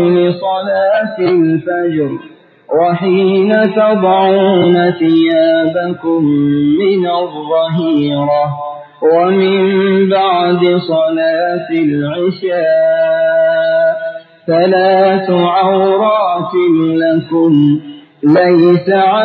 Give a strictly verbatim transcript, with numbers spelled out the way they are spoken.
لصلاة الفجر وحين تضعون ثيابكم من الظهيرة ومن بعد صلاة العشاء ثلاث عورات لكم ليس